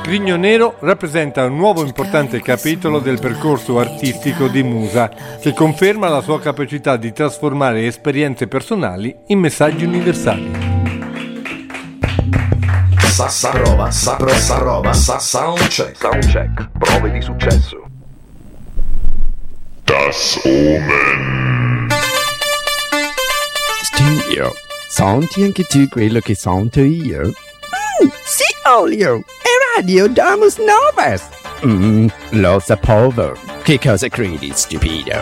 Scrigno Nero rappresenta un nuovo importante capitolo del percorso artistico di Musa, che conferma la sua capacità di trasformare esperienze personali in messaggi universali. Soundcheck, prove di successo. Das Omen. Studio, senti anche tu quello che sento io? Sì, Olio, è Radio Damus Novas. Lo sapevo. Che cosa credi, stupido?